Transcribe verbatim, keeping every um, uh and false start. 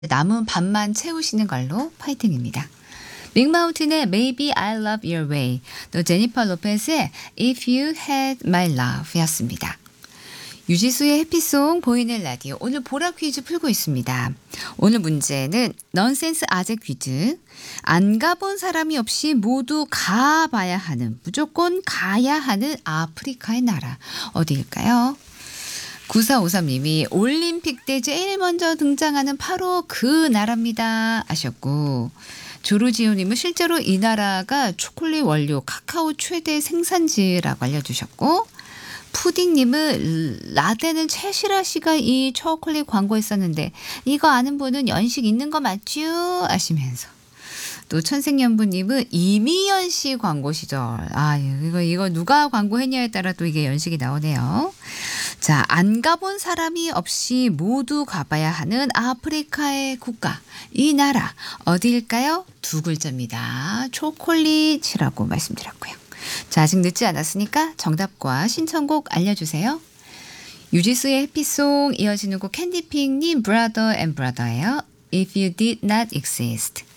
남은 반만 채우시는 걸로 파이팅입니다. 빅마우틴의 Maybe I Love Your Way, 또 제니퍼 로페즈의 If You Had My Love 였습니다. 유지수의 해피송 보이는 라디오, 오늘 보라 퀴즈 풀고 있습니다. 오늘 문제는 넌센스 아재 퀴즈. 안 가본 사람이 없이 모두 가봐야 하는, 무조건 가야 하는 아프리카의 나라 어디일까요? 구사오삼 님이 올림픽 때 제일 먼저 등장하는 바로 그 나라입니다 하셨고, 조르지오님은 실제로 이 나라가 초콜릿 원료 카카오 최대 생산지라고 알려주셨고, 푸딩님은 라떼는 최시라 씨가 이 초콜릿 광고했었는데 이거 아는 분은 연식 있는 거 맞죠? 하시면서, 또 천생연분님은 이미연 씨 광고 시절, 아 이거 이거 누가 광고했냐에 따라 또 이게 연식이 나오네요. 자, 안 가본 사람이 없이 모두 가봐야 하는 아프리카의 국가, 이 나라 어디일까요? 두 글자입니다. 초콜릿이라고 말씀드렸고요. 자, 아직 늦지 않았으니까 정답과 신청곡 알려주세요. 유지수의 해피송, 이어지는 곡 캔디핑님 Brother and Brother예요. If You Did Not Exist.